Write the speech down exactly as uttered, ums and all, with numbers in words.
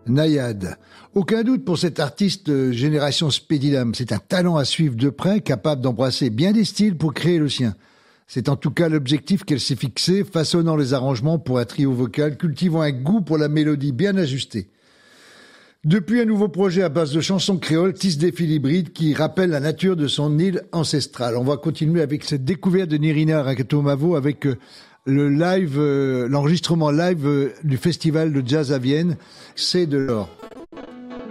Naïade. Aucun doute pour cet artiste euh, génération Speedydam. C'est un talent à suivre de près, capable d'embrasser bien des styles pour créer le sien. C'est en tout cas l'objectif qu'elle s'est fixé, façonnant les arrangements pour un trio vocal, cultivant un goût pour la mélodie bien ajustée. Depuis un nouveau projet à base de chansons créoles, tisse des fils hybrides qui rappellent la nature de son île ancestrale. On va continuer avec cette découverte de Nirina Rakatomavo avec euh, le live, euh, l'enregistrement live euh, du festival de jazz à Vienne. C'est de l'or.